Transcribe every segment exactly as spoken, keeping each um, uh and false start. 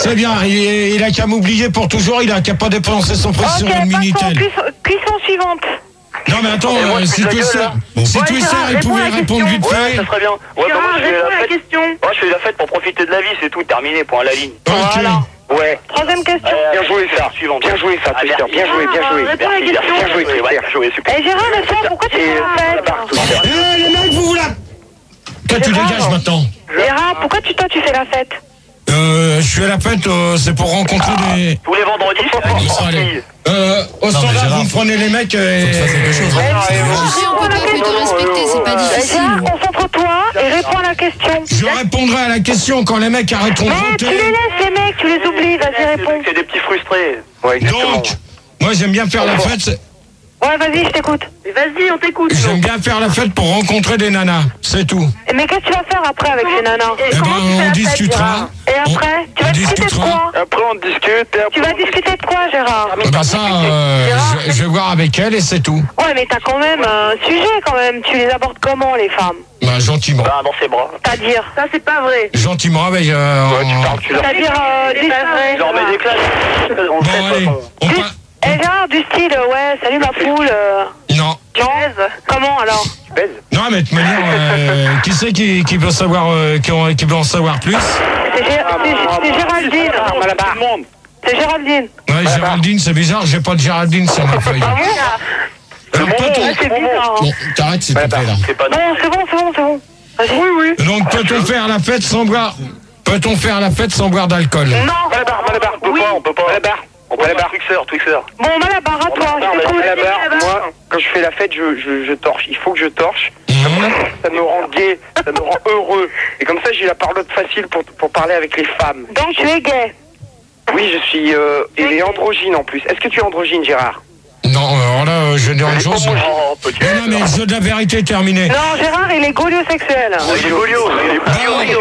C'est bien, il, il a qu'à m'oublier pour toujours, il a qu'à pas dépenser son prix sur une Minitel. Question suivante. Non mais attends, euh, si tu es sœur, si tu es sœur, il pouvait répondre vite fait. Ouais, ça serait bien. Ouais, bah, moi, je fais la fête. Moi, je fais la fête pour profiter de la vie, c'est tout, terminé, point à la ligne. Voilà. Ouais. Troisième question. Bien joué, ça. Bien joué, ça, Twister. Bien joué, bien joué. Réponds à la question. Bien joué, bien joué, super. Eh Gérard, réponds, pourquoi tu fais la fête? Eh les mecs, vous vous la... Toi tu dégages maintenant. Gérard, pourquoi tu, toi, tu fais la fête? Euh, je suis à la fête, euh, c'est pour rencontrer des... Tous les vendredis, c'est Allez. Euh, au standard, vous me prenez les mecs et... Faut que tu fasses quelque chose. On peut pas te respecter, c'est pas difficile. Gérard, concentre-toi et réponds à la question. Je répondrai à la question quand les mecs arrêteront de Mais tu voter. les laisses, les mecs, tu les oublies, vas-y, réponds. C'est des petits frustrés. Ouais, exactement. Donc, moi j'aime bien faire la fête. Ouais, vas-y, je t'écoute. Vas-y, on t'écoute. J'aime bien faire la fête pour rencontrer des nanas, c'est tout. Mais qu'est-ce que tu vas faire après avec ces nanas? Eh ben, on discutera. Et après, tu vas discuter de quoi? Après, on discute. Tu vas discuter de quoi, Gérard? Eh ben ça, euh, je, je vais voir avec elle et c'est tout. Ouais, mais t'as quand même un sujet, quand même. Tu les abordes comment, les femmes? Bah gentiment. Bah, dans ses bras. C'est-à-dire? Ça, c'est pas vrai. Gentiment avec... Euh, Ouais, tu en- parles, tu leur C'est-à-dire, euh, dis pas vrai. Tu leur mets des classes. On le Bon fait, allez, de toute façon. on Du- pa- Eh, Gérard, du style, euh, ouais, salut ma poule. euh, Non. Tu baises? Comment, alors? Tu baises. Non mais de toute manière, euh, qui c'est qui, qui veut savoir, euh, qui, en- qui veut en savoir plus? C'est Gé- c'est- c'est Géraldine. Tout le monde. C'est Géraldine. Ouais, Géraldine, c'est bizarre, j'ai pas de Géraldine sur ma feuille. Ah bon? Alors, bon, peut-on- Ouais, c'est bizarre. Bon, t'arrêtes s'il te plaît là. C'est pas Bon, c'est bon, c'est bon, c'est bon. Vas-y. Oui, oui. Donc peut-on faire la fête sans boire Peut-on faire la fête sans boire d'alcool? Non. Malabar, Malabar, on peut Oui. pas, on peut pas. Malabar. On peut Malabar. Twixer, Twixer. Bon, Malabar, à toi, je t'écoute. Malabar, moi, quand je fais la fête, je, je, je torche. Il faut que je torche. Comme ça, ça me rend gai, ça me rend heureux. Et comme ça, j'ai la parole facile pour, pour parler avec les femmes. Donc, tu es gay. Oui, je suis euh, et androgyne en plus. Est-ce que tu es androgyne, Gérard? Non, alors là, euh, je dis une chose. Non, Oh, petit. non, mais le jeu de la vérité est terminé. Non, Gérard, il est gauliosexuel. Il est bolio, il est bolio.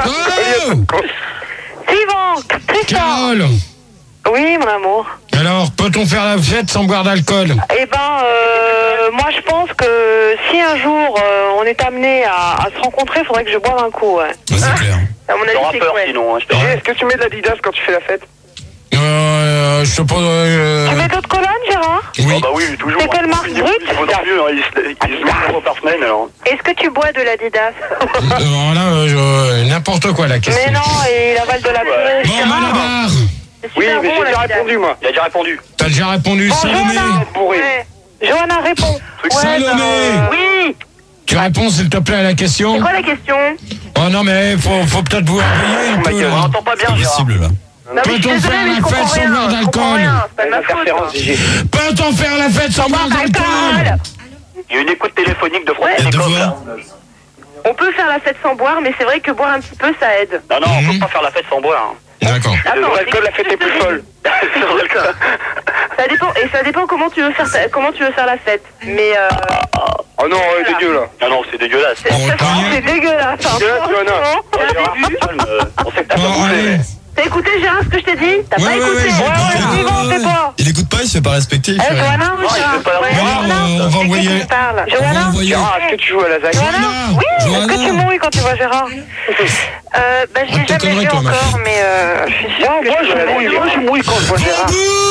Oh Suivant, Tristan. Carole. Oui, mon amour. Alors, peut-on faire la fête sans boire d'alcool? Eh ben, euh, moi, je pense que si un jour euh, on est amené à, à se rencontrer, il faudrait que je boive un coup, ouais. Ouais, c'est clair. À mon avis, T'auras c'est peur ouais. sinon, hein, je te Et dis. Est-ce que tu mets de l'Adidas quand tu fais la fête? Euh, je sais pas... Euh... Tu mets d'autres colonnes, Gérard? Oui. Oh bah oui, toujours. C'est quelle marque Il est- brute Il vaut tant mieux, hein, il se il se met une fois par semaine alors. Est-ce que tu bois de l'Adidas? Alors là, euh, je- n'importe quoi la question. Mais non, et il avale de la purée. Bon, Malabar, Oui, mais j'ai déjà répondu, moi. Il a déjà répondu. t'as déjà répondu. Bon, Salomé, Johanna, bourré. ouais. Johanna, réponds. Salomé. bah, euh, Oui. tu réponds s'il te plaît à la question? C'est quoi la question? Oh non, mais faut, faut peut-être vous réveiller un peu. On là. n'entend pas bien, Gérard. Possible là. Non, mais je suis Peut-on désolée, faire mais la je comprends fête sans rien, boire je comprends d'alcool? rien, c'est pas de ma faute. Interférence, G G. Peut-on faire la fête sans boire d'alcool? Il y a une écoute téléphonique de France Ouais. Télécom Devoir. là. On peut faire la fête sans boire, mais c'est vrai que boire un petit peu, ça aide. Non, non, on Mhm. peut pas faire la fête sans boire. D'accord. Le Attends, alcool, la fête est plus folle. C'est vrai que ça. ça dépend, et ça dépend comment tu veux faire, ta- comment tu veux faire la fête. Mais euh, Oh non, euh, dégueu, là. Ah non, c'est dégueulasse. c'est Bon, ça, Tania. c'est dégueulasse. Hein. Dégueulasse, Johanna. Franchement, Ouais, t'as Gérard, vu calme, euh, on sait que t'as Bon, pas bouffé, allez. mais... T'as écouté, Gérard, ce que je t'ai dit? T'as Ouais, pas ouais, écouté? ouais, j'ai Ouais, écouté. ouais, suivant, c'est toi. Il écoute pas, il se fait pas respecter. il Eh, fait rien. Johanna, il fait pas la ouais, voix. Johanna, On va c'est qui envoyer- qui parle? On va Johanna? envoyer- Gérard, est-ce que tu joues à la zague? Johanna? Johanna. Oui, est-ce que Johanna. tu mouilles quand tu vois Gérard? Euh, bah, je Ah, l'ai t'es jamais connerie, vu toi, ma encore, fille. mais euh, je suis sûre que Moi, je je joue à la mouille, zague. moi, je mouille quand je vois Gérard.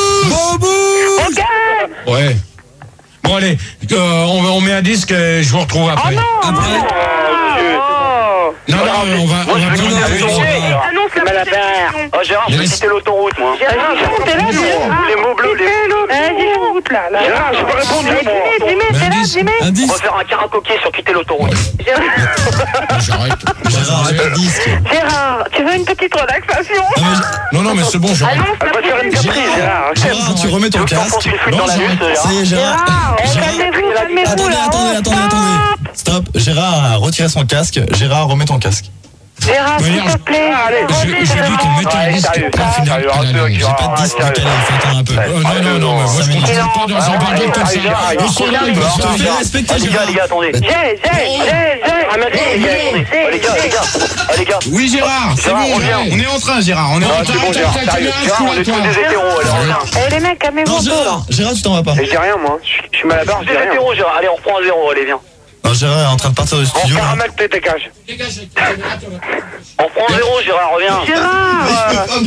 Ok! Ouais. Bon allez, euh, on, on met un disque et je vous retrouve Oh après. non! Après. Oh! non, non, on va... On Moi, je va veux prendre quitter un le peu. son. Annonce la Malabar. Oh Gérard, je vais Yes. quitter l'autoroute, moi. Gérard, t'es là, Les mots bleus, les... Vas-y, route là. là. Gérard, j'ai pas répondu, moi. Jimmy, t'es là, Indice. Jimmy? On Indice. va faire un karaoké sur quitter l'autoroute. Gérard, J'arrête. Gérard, arrête le disque. Gérard, tu veux une petite relaxation? Non, mais Non, non, mais c'est bon, j'arrête. Annonce Elle la va te faire une prochaine. caprice, Gérard. Gérard, tu remets ton Donc, on casque. continue Non, dans la j'arrête. lutte, Ça y est, Gérard. Gérard, oh, Gérard. calmez-vous, calmez-vous Attendez, là. attendez, oh, attendez, attendez. Stop. Gérard a retiré son casque. Gérard, remets ton casque. Gérard, s'il D'ailleurs, te plaît. allez, J'ai j'ai dit qu'on mettait un Ouais, disque sérieux, point final sérieux, à la sérieux, ligne. J'ai pas de disque Ah, décalé, faut attendre un peu. Euh, non, non, non, mais moi je cinq continue minutes. pas dans un bordel comme ça. Ils sont là, ils vont Je te se fais faire. respecter, Ah, les gars, Gérard. les gars, attendez. J'ai, j'ai, j'ai, j'ai. Ah, mais attendez, les gars, attendez. Ah, les gars, les gars. Ah, les gars. Oui, Gérard, c'est Gérard, bon. reviens. On est en train, Gérard. On est en Ah, train. c'est bon, Gérard, sérieux. Gérard, on est tous des hétéros, alors reviens. Eh les mecs, calmez-vous. Non, Gérard. Gérard, tu t'en vas pas. Je dis rien, moi. Je je suis Malabar, je Des dis rien. hétéros, Gérard. Allez, on reprend à zéro, allez, viens. Non, Gérard est en train de partir du En studio. là. caramel, t'es dégage. On reprend à zéro, Gérard, reviens. Gérard.